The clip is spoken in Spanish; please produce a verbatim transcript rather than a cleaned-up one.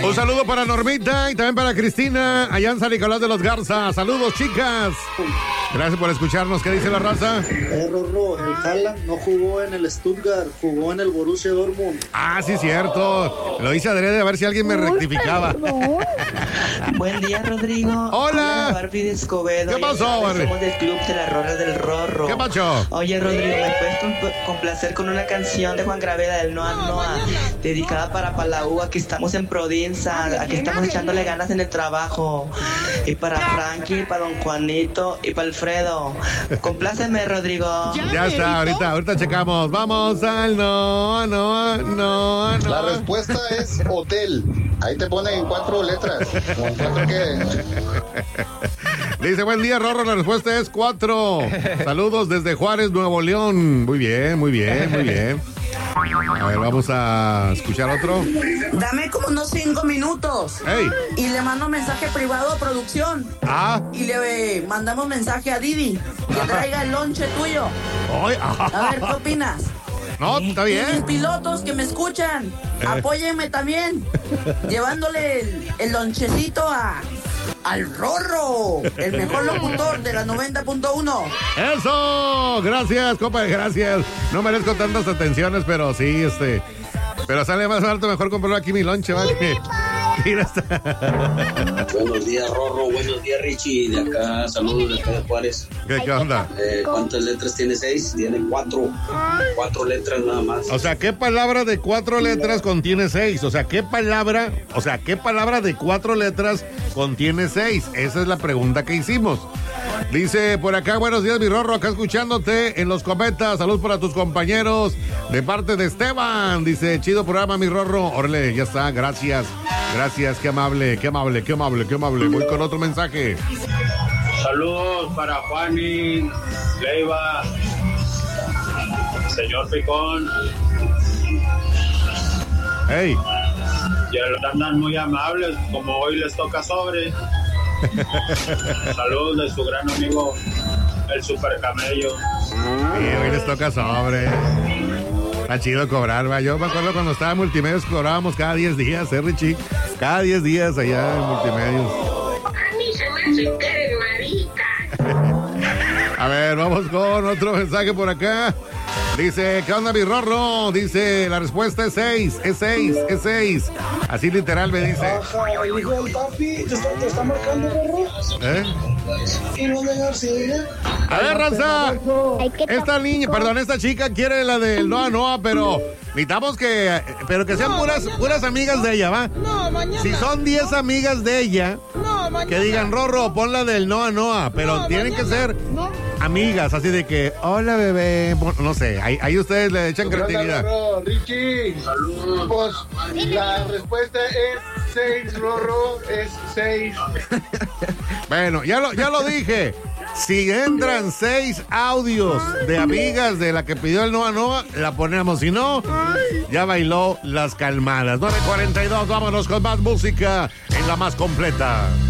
Un saludo para Normita y también para Cristina, allá en San Nicolás de los Garza. Saludos, chicas. Gracias por escucharnos. ¿Qué dice la raza? Eh, Rorro, el Haaland no jugó en el Stuttgart, jugó en el Borussia Dortmund. Ah, sí, cierto. Lo hice adrede a ver si alguien me rectificaba. Buen día, Rodrigo. Hola. Hola, Barbie de Escobedo. ¿Qué pasó, Barbie? Somos del club de la Rola del Rorro. ¿Qué pasó? Oye, Rodrigo, ¿me puedes compl- complacer con una canción de Juan Graveda del Noa Noa, dedicada para Palau? Aquí estamos en Provincia, aquí estamos echándole ganas en el trabajo. Y para Frankie, para don Juanito y para Alfredo. Compláceme, Rodrigo. Ya está, ahorita, ahorita checamos. Vamos al no, no, no, no. La respuesta es hotel. Ahí te ponen en cuatro letras. ¿En cuatro qué? Dice, buen día, Rorro. La respuesta es cuatro. Saludos desde Juárez, Nuevo León. Muy bien, muy bien, muy bien. A ver, vamos a escuchar otro. Dame como unos cinco minutos. Hey. Y le mando mensaje privado a producción. Ah. Y le eh, mandamos mensaje a Didi. Que traiga el lonche tuyo. Ay, A ver, ¿qué opinas? No, está Y mis bien. pilotos que me escuchan, Eh. apóyenme también. Llevándole el, el lonchecito a... al Rorro, el mejor locutor de la noventa punto uno. ¡Eso! Gracias, compa, gracias. No merezco tantas atenciones, pero sí, este... Pero sale más alto, mejor comprarlo aquí mi lonche, ¿vale? Mira, está. Buenos días, Rorro. Buenos días, Richie. De acá, saludos de acá de Juárez. ¿Qué, qué onda? Eh, ¿Cuántas letras tiene? Seis. Tiene cuatro. Cuatro letras nada más. O sea, ¿qué palabra de cuatro letras contiene seis? O sea, ¿qué palabra, o sea, qué palabra de cuatro letras contiene seis? Esa es la pregunta que hicimos. Dice por acá, buenos días, mi Rorro, acá escuchándote en los cometas. Salud para tus compañeros de parte de Esteban. Dice, chido programa, mi Rorro. Orle, ya está, gracias. Gracias, qué amable, qué amable, qué amable, qué amable. Voy con otro mensaje. Saludos para Juani, Leiva, señor Picón. Hey. Ya andan muy amables, como hoy les toca sobre. Saludos de su gran amigo, el Super Camello. Sí, hoy les toca sobre. Está chido cobrar, va. Yo me acuerdo cuando estaba en Multimedios cobrábamos cada diez días, ¿eh, Richie? Cada diez días allá en Multimedios. A mí se me hace que eres marica. A ver, vamos con otro mensaje por acá. Dice, ¿qué onda, mi Rorro? Dice, la respuesta es seis, es seis, es seis. Así literal me dice. Ajá, el hijo del papi te está, te está marcando, Rorro. ¿Eh? Y no de García. A ver, raza. Esta niña, perdón, esta chica quiere la del Noa Noa, pero necesitamos que, pero que sean puras, puras amigas de ella, ¿va? No, mañana. Si son diez amigas de ella, No, mañana. que digan, Rorro, pon la del Noa Noa, pero No, tienen mañana. que ser No. amigas, así de que, hola, bebé, no sé, ahí, ahí ustedes le echan creatividad. Rorro, Richie. Pues la respuesta es seis, Rorro, es seis. Bueno, ya lo, ya lo dije. Si entran seis audios de amigas de la que pidió el Noa Noa, la ponemos. Si no, ya bailó las calmadas. nueve cuarenta y dos, vámonos con más música en la más completa.